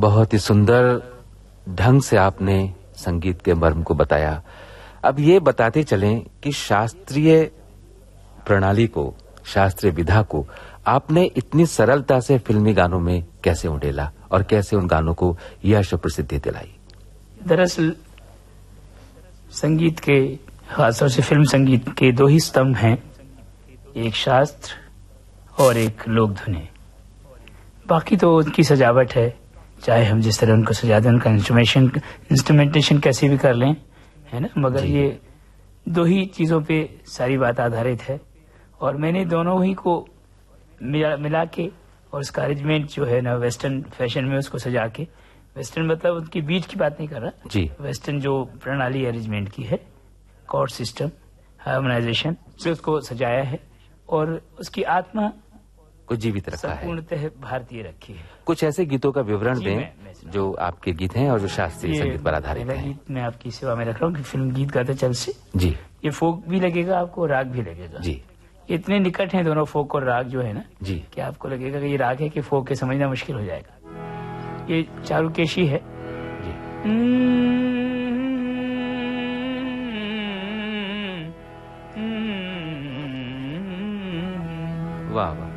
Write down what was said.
बहुत ही सुंदर ढंग से आपने संगीत के मर्म को बताया। अब ये बताते चलें कि शास्त्रीय प्रणाली को, शास्त्रीय विधा को आपने इतनी सरलता से फिल्मी गानों में कैसे उंडेला और कैसे उन गानों को यश और प्रसिद्धि दिलाई? दरअसल संगीत के, खासतौर से फिल्म संगीत के दो ही स्तंभ हैं, एक शास्त्र और एक लोक धुन। बाकी तो उनकी सजावट है, चाहे हम जिस तरह उनको सजा दें, उनका इंस्ट्रूमेंटेशन कैसे भी कर लें, है ना, मगर ये दो ही चीजों पे सारी बात आधारित है। और मैंने दोनों ही को मिला के, और उसका अरेंजमेंट जो है ना वेस्टर्न फैशन में उसको सजा के, वेस्टर्न मतलब उनकी बीट की बात नहीं कर रहा जी, वेस्टर्न जो प्रणाली अरेंजमेंट की है, कॉर्ड सिस्टम, हार्मोनाइजेशन से उसको सजाया है और उसकी आत्मा को जीवित रखा है, संपूर्णतः भारतीय रखी है। कुछ ऐसे गीतों का विवरण दें जो आपके गीत हैं और जो शास्त्रीय संगीत पर आधारित है। गीत मैं आपकी सेवा में रख रहा हूँ कि फिल्म गीत गाते चल से जी, ये फोक भी लगेगा आपको, राग भी लगेगा जी। इतने निकट हैं दोनों, फोक और राग जो है ना जी, कि आपको लगेगा कि ये राग है कि फोक के समझना मुश्किल हो जाएगा। ये चारुकेशी है जी। वाह वाह।